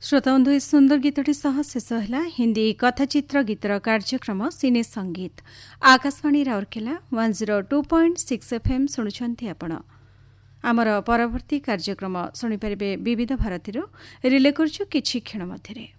श्रोताबंधु ए सुंदर गीतटी सह शेष है हिंदी कथाचित्र गीतर कार्यक्रम सिने संगीत आकाशवाणी राउरकेला 102.6 FM शुणुछंती आपण आमर परवर्ती कार्यक्रम शुणिपारे विविध भारती रिले करछु किछि क्षण मध्यरे।